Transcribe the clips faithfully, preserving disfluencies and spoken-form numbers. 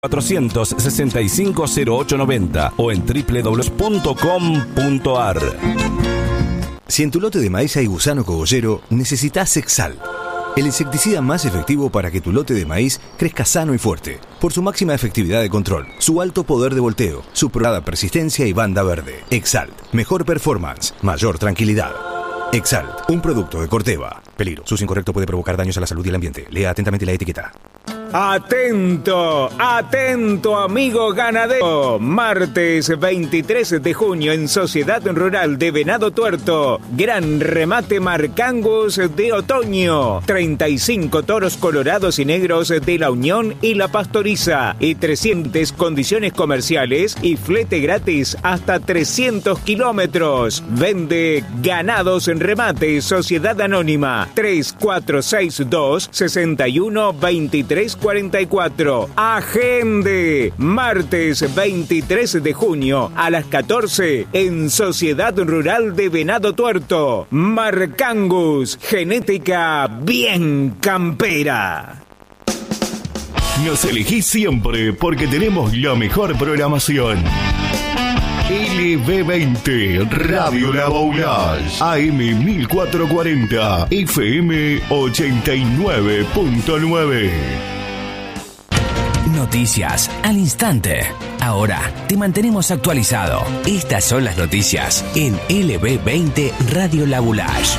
cuatrocientos sesenta y cinco cero ocho noventa o en doble u doble u doble u punto com punto a r. Si en tu lote de maíz hay gusano cogollero, necesitas Exalt, el insecticida más efectivo para que tu lote de maíz crezca sano y fuerte, por su máxima efectividad de control, su alto poder de volteo, su probada persistencia y banda verde. Exalt, mejor performance, mayor tranquilidad. Exalt, un producto de Corteva. Peligro, su uso incorrecto puede provocar daños a la salud y el ambiente. Lea atentamente la etiqueta. Atento, atento amigo ganadero. Martes veintitrés de junio en Sociedad Rural de Venado Tuerto. Gran remate Marcangus de otoño. treinta y cinco toros colorados y negros de la Unión y la Pastoriza. Y trescientas condiciones comerciales y flete gratis hasta trescientos kilómetros. Vende Ganados en Remate Sociedad Anónima. tres cuatro seis dos, seis uno dos tres cuarenta y cuatro. Agende. Martes veintitrés de junio a las catorce en Sociedad Rural de Venado Tuerto. Marcangus, genética bien campera. Nos elegís siempre porque tenemos la mejor programación. L B veinte, Radio La Boulage, A M mil cuatrocientos cuarenta, F M ochenta y nueve punto nueve. Noticias al instante. Ahora te mantenemos actualizado. Estas son las noticias en L B veinte Radio La Boulage.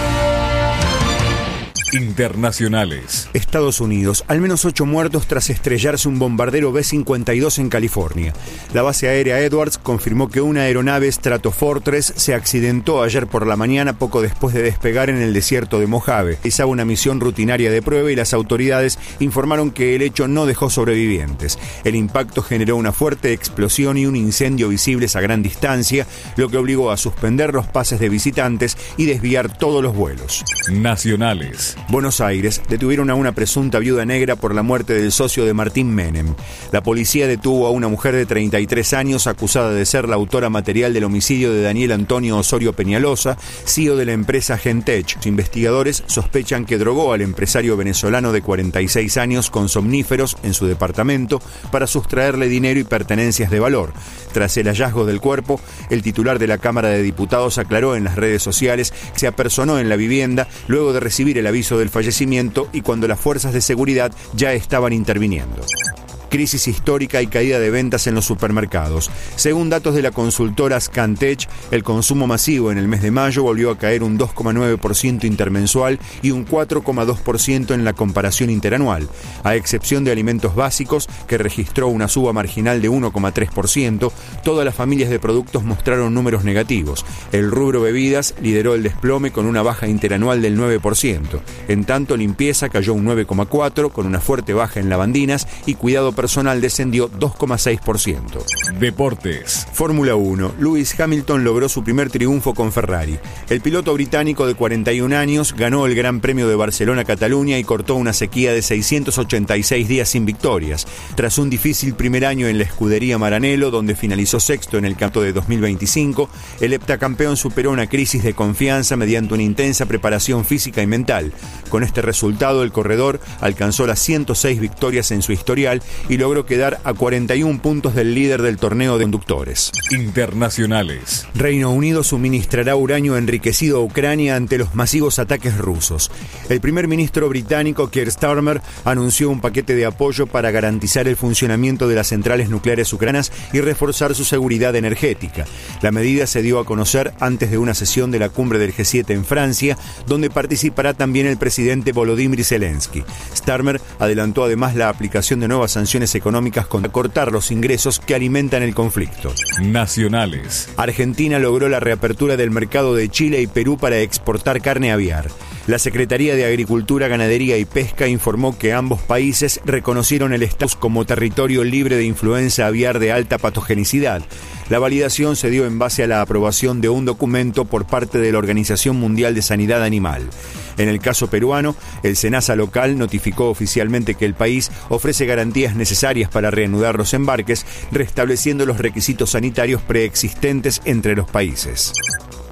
Internacionales. Estados Unidos, al menos ocho muertos tras estrellarse un bombardero B cincuenta y dos en California. La base aérea Edwards confirmó que una aeronave Stratofortress se accidentó ayer por la mañana poco después de despegar en el desierto de Mojave. Realizaba una misión rutinaria de prueba y las autoridades informaron que el hecho no dejó sobrevivientes. El impacto generó una fuerte explosión y un incendio visibles a gran distancia, lo que obligó a suspender los pases de visitantes y desviar todos los vuelos. Nacionales. Buenos Aires, detuvieron a una presunta viuda negra por la muerte del socio de Martín Menem. La policía detuvo a una mujer de treinta y tres años acusada de ser la autora material del homicidio de Daniel Antonio Osorio Peñalosa, C E O de la empresa Gentech. Los investigadores sospechan que drogó al empresario venezolano de cuarenta y seis años con somníferos en su departamento para sustraerle dinero y pertenencias de valor. Tras el hallazgo del cuerpo, el titular de la Cámara de Diputados aclaró en las redes sociales que se apersonó en la vivienda luego de recibir el aviso del fallecimiento y cuando las fuerzas de seguridad ya estaban interviniendo. Crisis histórica y caída de ventas en los supermercados. Según datos de la consultora Scantech, el consumo masivo en el mes de mayo volvió a caer un dos coma nueve por ciento intermensual y un cuatro coma dos por ciento en la comparación interanual, a excepción de alimentos básicos, que registró una suba marginal de uno coma tres por ciento. Todas las familias de productos mostraron números negativos. El rubro bebidas lideró el desplome con una baja interanual del nueve por ciento. En tanto, limpieza cayó un nueve coma cuatro por ciento, con una fuerte baja en lavandinas, y cuidado personal descendió dos coma seis por ciento. Deportes. Fórmula uno. Lewis Hamilton logró su primer triunfo con Ferrari. El piloto británico de cuarenta y un años ganó el Gran Premio de Barcelona-Cataluña y cortó una sequía de seiscientos ochenta y seis días sin victorias. Tras un difícil primer año en la escudería Maranello, donde finalizó sexto en el campeonato de dos mil veinticinco, el heptacampeón superó una crisis de confianza mediante una intensa preparación física y mental. Con este resultado, el corredor alcanzó las ciento seis victorias en su historial y logró quedar a cuarenta y un puntos del líder del torneo de conductores. Internacionales. Reino Unido suministrará uranio enriquecido a Ucrania ante los masivos ataques rusos. El primer ministro británico Keir Starmer anunció un paquete de apoyo para garantizar el funcionamiento de las centrales nucleares ucranianas y reforzar su seguridad energética. La medida se dio a conocer antes de una sesión de la cumbre del G siete en Francia, donde participará también el presidente Volodymyr Zelensky. Starmer adelantó además la aplicación de nuevas sanciones económicas para cortar los ingresos que alimentan el conflicto. Nacionales. Argentina logró la reapertura del mercado de Chile y Perú para exportar carne aviar. La Secretaría de Agricultura, Ganadería y Pesca informó que ambos países reconocieron el estatus como territorio libre de influenza aviar de alta patogenicidad. La validación se dio en base a la aprobación de un documento por parte de la Organización Mundial de Sanidad Animal. En el caso peruano, el SENASA local notificó oficialmente que el país ofrece garantías necesarias para reanudar los embarques, restableciendo los requisitos sanitarios preexistentes entre los países.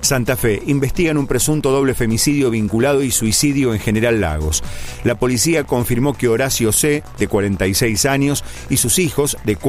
Santa Fe investigan un presunto doble femicidio vinculado y suicidio en General Lagos. La policía confirmó que Horacio C., de cuarenta y seis años, y sus hijos, de